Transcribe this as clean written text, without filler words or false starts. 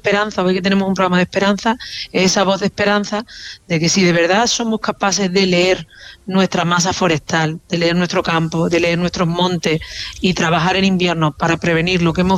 esperanza, hoy que tenemos un programa de esperanza, es esa voz de esperanza de que si de verdad somos capaces de leer nuestra masa forestal, de leer nuestro campo, de leer nuestros montes y trabajar en invierno para prevenir lo que hemos